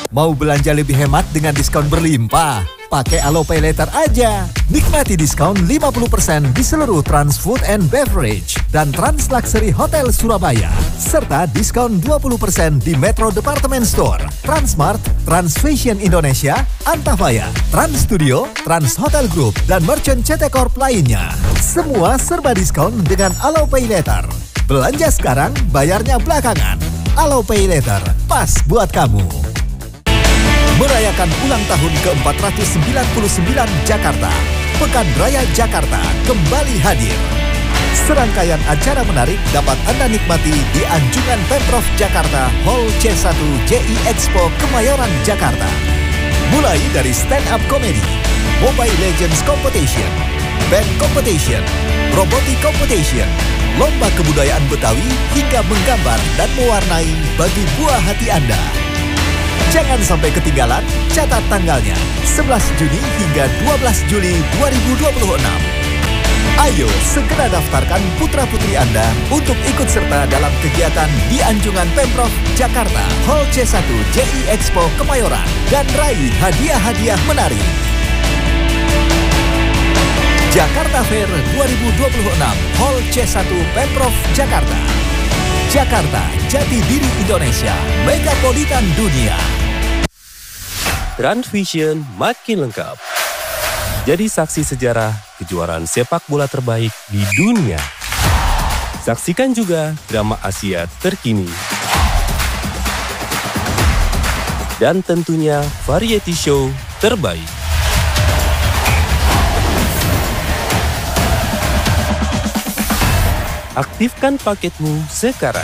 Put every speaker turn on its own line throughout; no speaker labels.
Mau belanja lebih hemat dengan diskon berlimpah? Pakai Alo Pay Later aja. Nikmati diskon 50% di seluruh Trans Food and Beverage dan Trans Luxury Hotel Surabaya. Serta diskon 20% di Metro Department Store, Transmart, Trans Fashion Indonesia, Antafaya, Trans Studio, Trans Hotel Group, dan merchant CT Corp lainnya. Semua serba diskon dengan Alo Pay Later. Belanja sekarang, bayarnya belakangan. Alo Pay Later, pas buat kamu. Merayakan ulang tahun ke-499 Jakarta, Pekan Raya Jakarta kembali hadir. Serangkaian acara menarik dapat Anda nikmati di Anjungan Pemprov Jakarta Hall C1 JI Expo Kemayoran, Jakarta. Mulai dari stand-up comedy, Mobile Legends Competition, band competition, robotic competition, lomba kebudayaan Betawi hingga menggambar dan mewarnai bagi buah hati Anda. Jangan sampai ketinggalan, catat tanggalnya 11 Juni hingga 12 Juli 2026. Ayo segera daftarkan putra-putri Anda untuk ikut serta dalam kegiatan di Anjungan Pemprov Jakarta Hall C1 JI Expo Kemayoran dan raih hadiah-hadiah menarik. Jakarta Fair 2026 Hall C1 Pemprov Jakarta. Jakarta, jati diri Indonesia, megapolitan dunia.
Transvision makin lengkap. Jadi saksi sejarah kejuaraan sepak bola terbaik di dunia. Saksikan juga drama Asia terkini. Dan tentunya variety show terbaik. Aktifkan paketmu sekarang.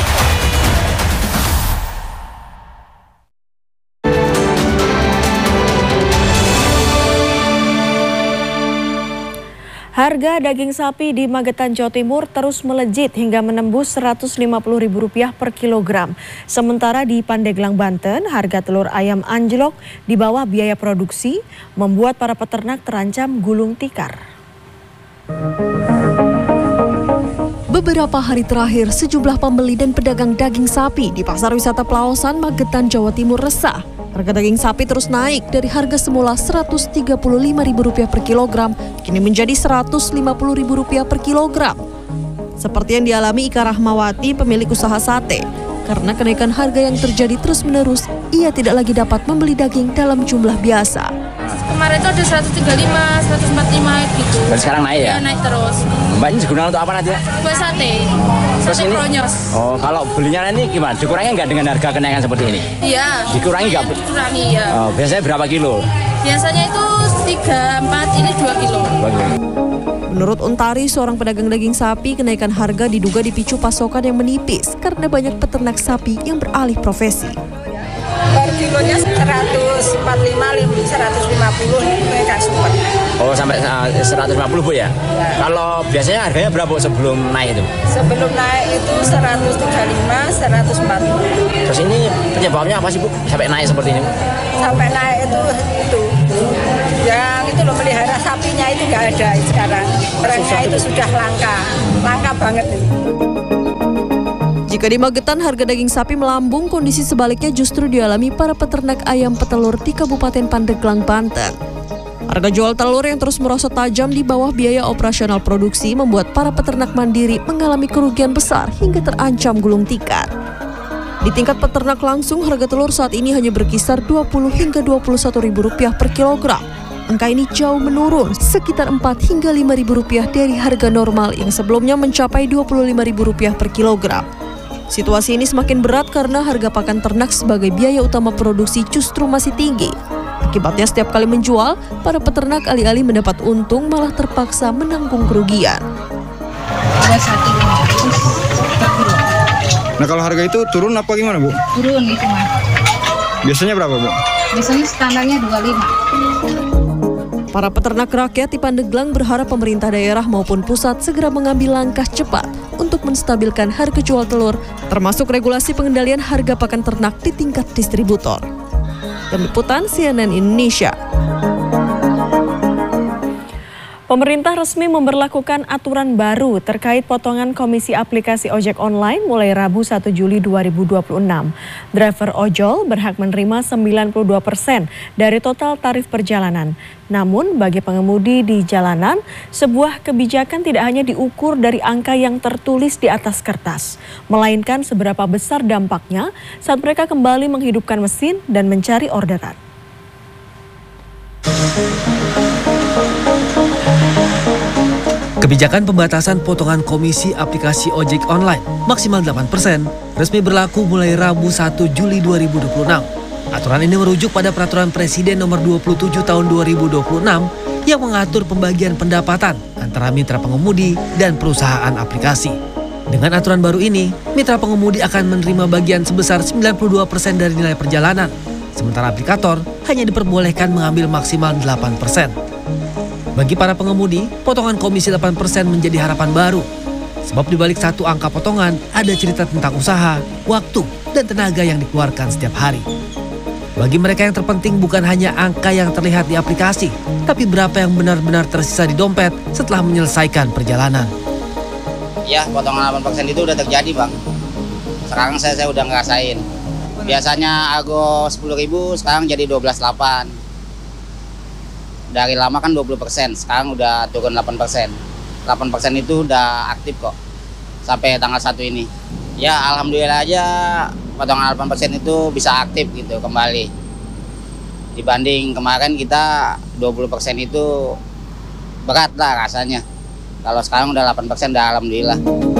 Harga daging sapi di Magetan, Jawa Timur terus melejit hingga menembus Rp150.000 per kilogram. Sementara di Pandeglang, Banten, harga telur ayam anjlok di bawah biaya produksi membuat para peternak terancam gulung tikar.
Beberapa hari terakhir, sejumlah pembeli dan pedagang daging sapi di Pasar Wisata Pelausan, Magetan, Jawa Timur resah. Harga daging sapi terus naik dari harga semula Rp135.000 per kilogram, kini menjadi Rp150.000 per kilogram. Seperti yang dialami Ika Rahmawati, pemilik usaha sate. Karena kenaikan harga yang terjadi terus-menerus, ia tidak lagi dapat membeli daging dalam jumlah biasa.
Kemarin itu ada 135, 145 gitu.
Dan sekarang naik ya?
Ya, naik terus.
Mbaknya digunakan untuk apa nanti ya?
Buat sate.
Terus
Sate
ini?
kronyos.
Oh, kalau belinya nanti gimana? Dikurangi nggak dengan harga kenaikan seperti ini?
Iya.
Dikurangi nggak?
Dikurangi ya.
Oh, biasanya berapa kilo?
Biasanya itu 3, 4, ini 2 kilo.
Menurut Untari, seorang pedagang daging sapi, kenaikan harga diduga dipicu pasokan yang menipis karena banyak peternak sapi yang beralih profesi.
Per kilonya 145, 150 mereka super.
Oh, sampai 150 Bu ya? Kalau biasanya harganya berapa sebelum naik itu?
Sebelum naik itu 135, 140.
Terus ini penyebabnya apa sih Bu? Sampai naik seperti ini?
Sampai naik itu yang itu loh, melihara sapinya itu nggak ada sekarang. Barangnya itu sudah langka banget ini.
Jika di Magetan harga daging sapi melambung, kondisi sebaliknya justru dialami para peternak ayam petelur di Kabupaten Pandeglang, Banten. Harga jual telur yang terus merosot tajam di bawah biaya operasional produksi membuat para peternak mandiri mengalami kerugian besar hingga terancam gulung tikar. Di tingkat peternak langsung, harga telur saat ini hanya berkisar Rp20 hingga Rp21.000 per kilogram. Angka ini jauh menurun, sekitar Rp4 hingga Rp5.000 dari harga normal yang sebelumnya mencapai Rp25.000 per kilogram. Situasi ini semakin berat karena harga pakan ternak sebagai biaya utama produksi justru masih tinggi. Akibatnya setiap kali menjual, para peternak alih-alih mendapat untung malah terpaksa menanggung kerugian.
Ada 1.500 per kilo.
Nah, kalau harga itu turun apa gimana, Bu?
Turun itu mah.
Biasanya berapa, Bu?
Biasanya standarnya 25.
Para peternak rakyat di Pandeglang berharap pemerintah daerah maupun pusat segera mengambil langkah cepat untuk menstabilkan harga jual telur, termasuk regulasi pengendalian harga pakan ternak di tingkat distributor. Tim Liputan CNN Indonesia.
Pemerintah resmi memberlakukan aturan baru terkait potongan komisi aplikasi ojek online mulai Rabu 1 Juli 2026. Driver ojol berhak menerima 92% dari total tarif perjalanan. Namun bagi pengemudi di jalanan, sebuah kebijakan tidak hanya diukur dari angka yang tertulis di atas kertas, melainkan seberapa besar dampaknya saat mereka kembali menghidupkan mesin dan mencari orderan.
Kebijakan pembatasan potongan komisi aplikasi ojek online maksimal 8% resmi berlaku mulai Rabu 1 Juli 2026. Aturan ini merujuk pada Peraturan Presiden Nomor 27 Tahun 2026 yang mengatur pembagian pendapatan antara mitra pengemudi dan perusahaan aplikasi. Dengan aturan baru ini, mitra pengemudi akan menerima bagian sebesar 92% dari nilai perjalanan, sementara aplikator hanya diperbolehkan mengambil maksimal 8%. Bagi para pengemudi, potongan komisi 8% menjadi harapan baru. Sebab di balik satu angka potongan, ada cerita tentang usaha, waktu, dan tenaga yang dikeluarkan setiap hari. Bagi mereka yang terpenting bukan hanya angka yang terlihat di aplikasi, tapi berapa yang benar-benar tersisa di dompet setelah menyelesaikan perjalanan.
Ya, potongan 8% itu udah terjadi, Bang. Sekarang saya udah ngerasain. Biasanya argo 10.000, sekarang jadi 12.800. Dari lama kan 20%, sekarang udah turun 8%. 8% itu udah aktif kok, sampai tanggal 1 ini. Ya alhamdulillah aja potongan 8% itu bisa aktif gitu kembali. Dibanding kemarin kita 20% itu berat lah rasanya. Kalau sekarang udah 8% udah alhamdulillah.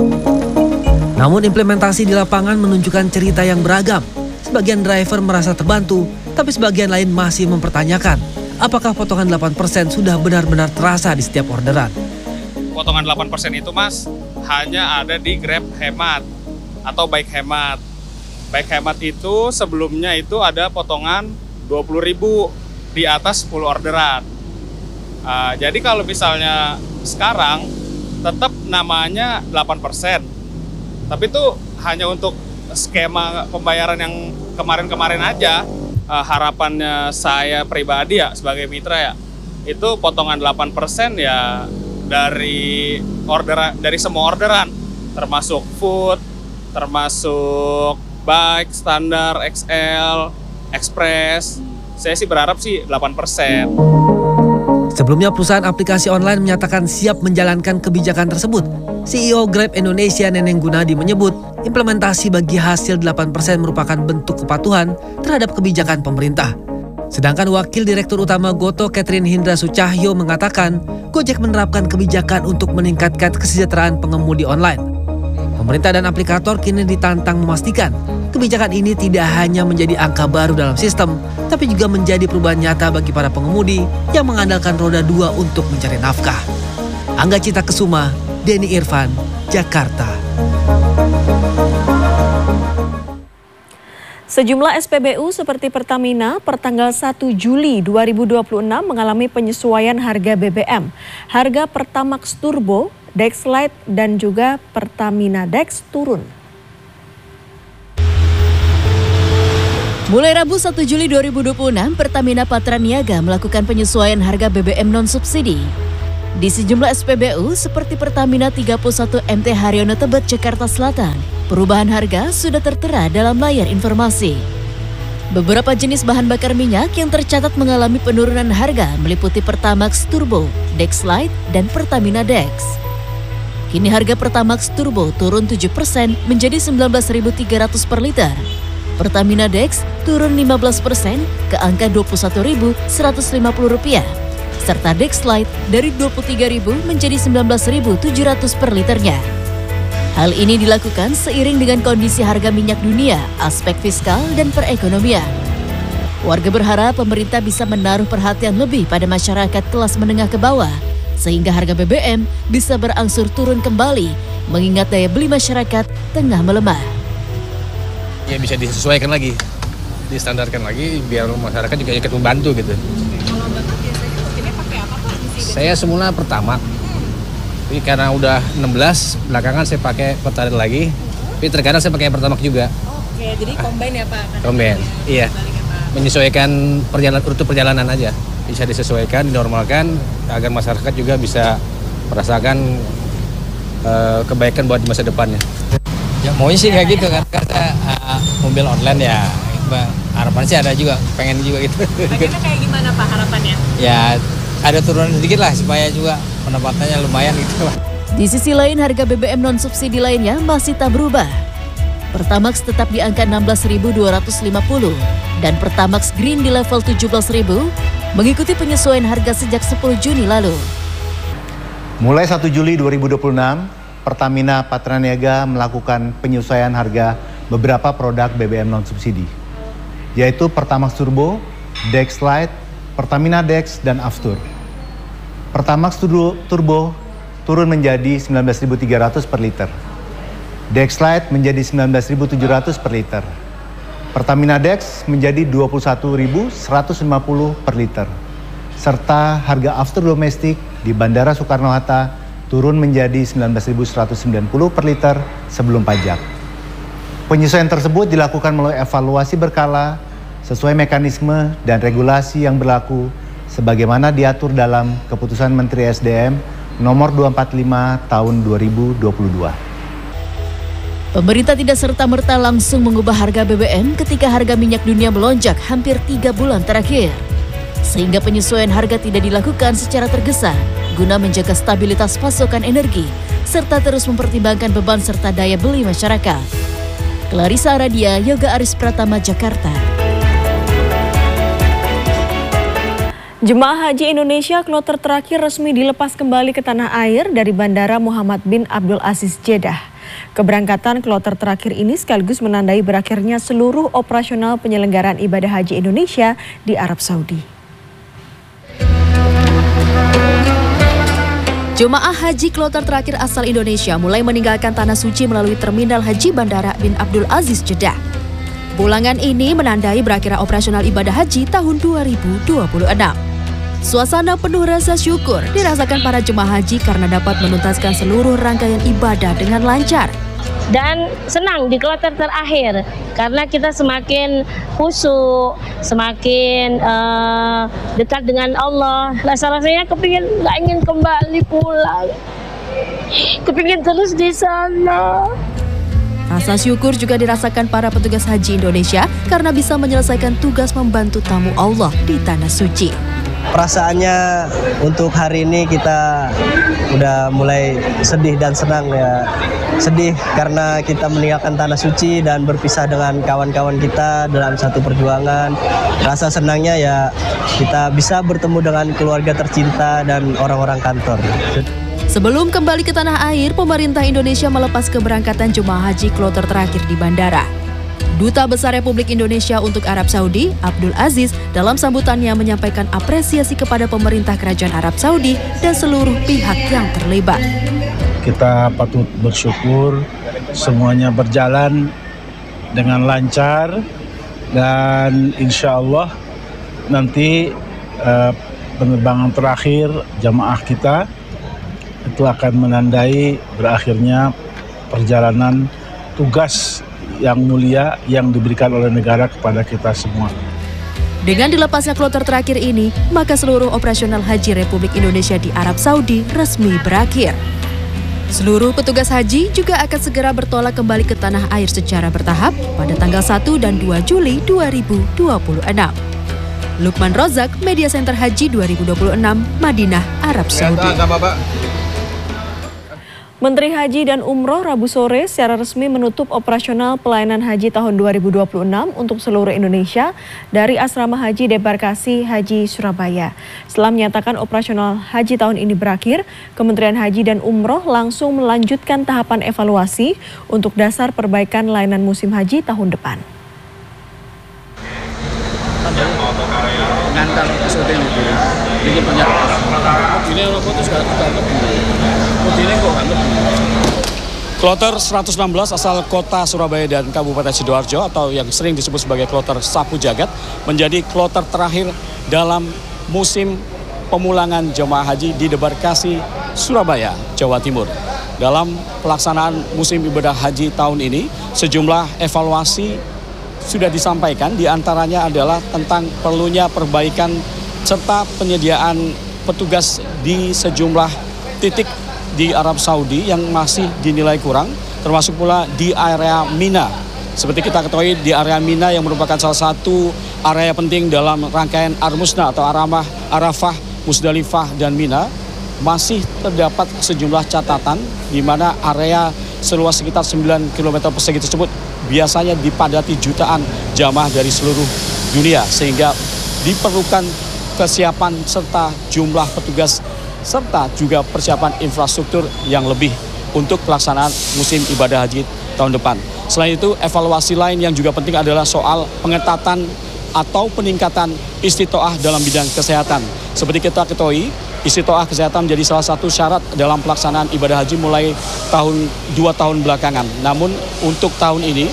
Namun implementasi di lapangan menunjukkan cerita yang beragam. Sebagian driver merasa terbantu, tapi sebagian lain masih mempertanyakan apakah potongan 8% sudah benar-benar terasa di setiap orderan.
Potongan 8% itu Mas hanya ada di Grab Hemat atau Bike Hemat. Bike Hemat itu sebelumnya itu ada potongan 20.000 di atas 10 orderan. Jadi kalau misalnya sekarang tetap namanya 8%. Tapi itu hanya untuk skema pembayaran yang kemarin-kemarin aja. Harapannya saya pribadi ya sebagai mitra ya, itu potongan 8% ya dari semua orderan, termasuk food, termasuk bike, standar, XL, express. Saya sih berharap sih 8%.
Sebelumnya perusahaan aplikasi online menyatakan siap menjalankan kebijakan tersebut. CEO Grab Indonesia Neneng Gunadi menyebut implementasi bagi hasil 8% merupakan bentuk kepatuhan terhadap kebijakan pemerintah. Sedangkan Wakil Direktur Utama Goto Catherine Hindra Sucahyo mengatakan Gojek menerapkan kebijakan untuk meningkatkan kesejahteraan pengemudi online. Pemerintah dan aplikator kini ditantang memastikan kebijakan ini tidak hanya menjadi angka baru dalam sistem, tapi juga menjadi perubahan nyata bagi para pengemudi yang mengandalkan roda 2 untuk mencari nafkah. Angga Cita Kesuma, Denny Irfan, Jakarta.
Sejumlah SPBU seperti Pertamina pertanggal 1 Juli 2026 mengalami penyesuaian harga BBM. Harga Pertamax Turbo, Dexlite, dan juga Pertamina Dex turun.
Mulai Rabu 1 Juli 2026, Pertamina Patraniaga melakukan penyesuaian harga BBM non-subsidi. Di sejumlah SPBU seperti Pertamina 31 MT Haryono Tebet, Jakarta Selatan, perubahan harga sudah tertera dalam layar informasi. Beberapa jenis bahan bakar minyak yang tercatat mengalami penurunan harga meliputi Pertamax Turbo, Dexlite, dan Pertamina Dex. Kini harga Pertamax Turbo turun 7% menjadi 19.300 per liter. Pertamina Dex turun 15% ke angka Rp21.150, serta Dexlite dari Rp23.000 menjadi Rp19.700 per liternya. Hal ini dilakukan seiring dengan kondisi harga minyak dunia, aspek fiskal, dan perekonomian. Warga berharap pemerintah bisa menaruh perhatian lebih pada masyarakat kelas menengah ke bawah, sehingga harga BBM bisa berangsur turun kembali, mengingat daya beli masyarakat tengah melemah.
Ya bisa disesuaikan lagi, distandarkan lagi biar masyarakat juga ikut membantu gitu.
Kalau Bapak biasanya mesinnya pakai apa Pak?
Saya semula Pertamax, tapi karena udah 16, belakangan saya pakai Pertalite lagi, tapi terkadang saya pakai Pertamax juga.
Oke, jadi combine ya Pak?
Combine, iya. Menyesuaikan rute perjalanan aja. bisa disesuaikan, dinormalkan agar masyarakat juga bisa merasakan kebaikan buat di masa depannya.
Ya maunya sih kayak gitu kan, karena mobil online ya harapan sih ada juga, pengen juga gitu.
Akhirnya kayak gimana Pak harapannya?
Ya ada turunan sedikit lah supaya juga pendapatannya lumayan gitu.
Di sisi lain, harga BBM non-subsidi lainnya masih tak berubah. Pertamax tetap di angka 16.250 dan Pertamax Green di level 17.000 mengikuti penyesuaian harga sejak 10 Juni lalu.
Mulai 1 Juli 2026, Pertamina Patraniaga melakukan penyesuaian harga beberapa produk BBM non-subsidi, yaitu Pertamax Turbo, Dex Lite, Pertamina Dex, dan Aftur. Pertamax Turbo turun menjadi 19.300 per liter. Dex Lite menjadi 19.700 per liter. Pertamina Dex menjadi 21.150 per liter. Serta harga Aftur domestik di Bandara Soekarno-Hatta turun menjadi 19.190 per liter sebelum pajak. Penyesuaian tersebut dilakukan melalui evaluasi berkala sesuai mekanisme dan regulasi yang berlaku sebagaimana diatur dalam Keputusan Menteri SDM nomor 245 tahun 2022.
Pemerintah tidak serta-merta langsung mengubah harga BBM ketika harga minyak dunia melonjak hampir 3 bulan terakhir. Sehingga penyesuaian harga tidak dilakukan secara tergesa guna menjaga stabilitas pasokan energi serta terus mempertimbangkan beban serta daya beli masyarakat. Clarissa Aradia, Yoga Aris Pratama, Jakarta.
Jemaah Haji Indonesia kloter terakhir resmi dilepas kembali ke tanah air dari Bandara Muhammad bin Abdul Aziz Jeddah. Keberangkatan kloter terakhir ini sekaligus menandai berakhirnya seluruh operasional penyelenggaraan ibadah haji Indonesia di Arab Saudi.
Jemaah haji kloter terakhir asal Indonesia mulai meninggalkan tanah suci melalui Terminal Haji Bandara bin Abdul Aziz Jeddah. Pulangan ini menandai berakhirnya operasional ibadah haji tahun 2026. Suasana penuh rasa syukur dirasakan para jemaah haji karena dapat menuntaskan seluruh rangkaian ibadah dengan lancar.
Dan senang di kloter terakhir karena kita semakin khusyuk, semakin dekat dengan Allah. Rasanya kepingin, nggak ingin kembali pulang, kepingin terus di sana.
Rasa syukur juga dirasakan para petugas haji Indonesia karena bisa menyelesaikan tugas membantu tamu Allah di tanah suci.
Perasaannya untuk hari ini kita udah mulai sedih dan senang ya. Sedih karena kita meninggalkan tanah suci dan berpisah dengan kawan-kawan kita dalam satu perjuangan. Rasa senangnya ya kita bisa bertemu dengan keluarga tercinta dan orang-orang kantor.
Sebelum kembali ke tanah air, pemerintah Indonesia melepas keberangkatan jemaah haji kloter terakhir di bandara. Duta Besar Republik Indonesia untuk Arab Saudi, Abdul Aziz, dalam sambutannya menyampaikan apresiasi kepada pemerintah Kerajaan Arab Saudi dan seluruh pihak yang terlibat.
Kita patut bersyukur semuanya berjalan dengan lancar dan insya Allah nanti penerbangan terakhir jamaah kita itu akan menandai berakhirnya perjalanan tugas yang mulia yang diberikan oleh negara kepada kita semua.
Dengan dilepasnya kloter terakhir ini, maka seluruh operasional haji Republik Indonesia di Arab Saudi resmi berakhir. Seluruh petugas haji juga akan segera bertolak kembali ke tanah air secara bertahap pada tanggal 1 dan 2 Juli 2026. Lukman Rozak, Media Center Haji 2026, Madinah, Arab Saudi.
Menteri Haji dan Umroh Rabu sore secara resmi menutup operasional pelayanan haji tahun 2026 untuk seluruh Indonesia dari Asrama Haji Debarkasi Haji Surabaya. Setelah menyatakan operasional haji tahun ini berakhir, Kementerian Haji dan Umroh langsung melanjutkan tahapan evaluasi untuk dasar perbaikan layanan musim haji tahun depan.
Kloter 116 asal kota Surabaya dan Kabupaten Sidoarjo atau yang sering disebut sebagai kloter Sapu Jagat menjadi kloter terakhir dalam musim pemulangan jemaah haji di Debarkasi, Surabaya, Jawa Timur. Dalam pelaksanaan musim ibadah haji tahun ini, sejumlah evaluasi sudah disampaikan, diantaranya adalah tentang perlunya perbaikan serta penyediaan petugas di sejumlah titik di Arab Saudi yang masih dinilai kurang, termasuk pula di area Mina. Seperti kita ketahui, di area Mina yang merupakan salah satu area penting dalam rangkaian Armusna atau Arafah, Musdalifah, dan Mina, masih terdapat sejumlah catatan di mana area seluas sekitar 9 km persegi tersebut biasanya dipadati jutaan jamaah dari seluruh dunia, sehingga diperlukan kesiapan serta jumlah petugas serta juga persiapan infrastruktur yang lebih untuk pelaksanaan musim ibadah haji tahun depan. Selain itu, evaluasi lain yang juga penting adalah soal pengetatan atau peningkatan istitoah dalam bidang kesehatan. Seperti kita ketahui, istitoah kesehatan menjadi salah satu syarat dalam pelaksanaan ibadah haji mulai 2 tahun belakangan. Namun untuk tahun ini,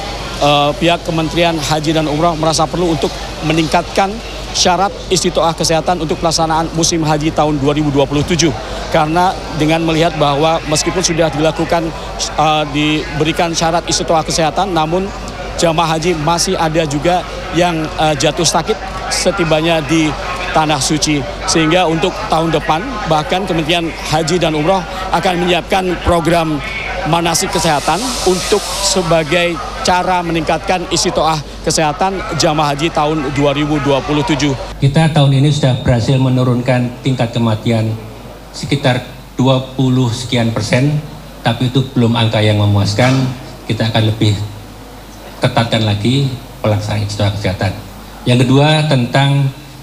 pihak Kementerian Haji dan Umrah merasa perlu untuk meningkatkan syarat istitoah kesehatan untuk pelaksanaan musim haji tahun 2027. Karena dengan melihat bahwa meskipun sudah dilakukan, diberikan syarat istitoah kesehatan, namun jamaah haji masih ada juga yang jatuh sakit setibanya di Tanah Suci. Sehingga untuk tahun depan bahkan Kementerian Haji dan Umrah akan menyiapkan program manasik kesehatan untuk sebagai cara meningkatkan istitoah kesehatan jamaah haji tahun 2027.
Kita tahun ini sudah berhasil menurunkan tingkat kematian sekitar 20 sekian persen, tapi itu belum angka yang memuaskan. Kita akan lebih ketatkan lagi pelaksanaan istitoah kesehatan. Yang kedua tentang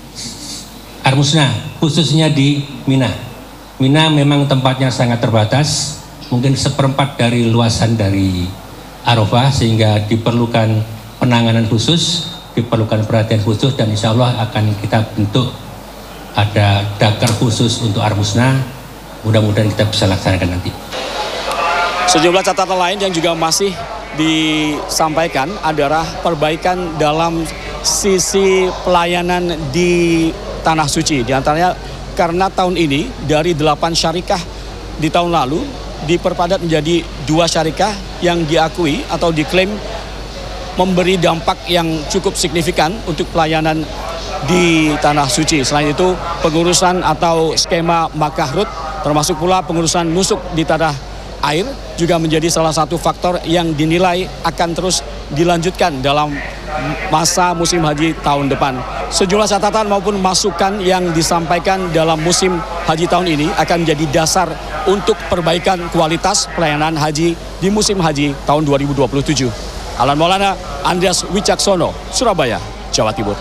Armusna, khususnya di Mina. Mina memang tempatnya sangat terbatas, mungkin 1/4 dari luasan dari Arafah, sehingga diperlukan penanganan khusus, diperlukan perhatian khusus, dan insya Allah akan kita bentuk ada dakar khusus untuk Armusna. Mudah-mudahan kita bisa laksanakan nanti.
Sejumlah catatan lain yang juga masih disampaikan adalah perbaikan dalam sisi pelayanan di Tanah Suci. Di antaranya karena tahun ini dari 8 syarikah di tahun lalu diperpadat menjadi 2 syarikah yang diakui atau diklaim memberi dampak yang cukup signifikan untuk pelayanan di Tanah Suci. Selain itu, pengurusan atau skema Makkah Route, termasuk pula pengurusan nusuk di tanah air, juga menjadi salah satu faktor yang dinilai akan terus dilanjutkan dalam masa musim haji tahun depan. Sejumlah catatan maupun masukan yang disampaikan dalam musim haji tahun ini akan menjadi dasar untuk perbaikan kualitas pelayanan haji di musim haji tahun 2027. Alan Maulana, Andreas Wicaksono, Surabaya, Jawa Timur.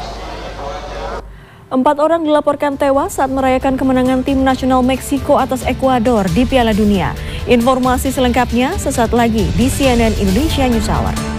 4 orang dilaporkan tewas saat merayakan kemenangan tim nasional Meksiko atas Ekuador di Piala Dunia. Informasi selengkapnya sesaat lagi di CNN Indonesia News Hour.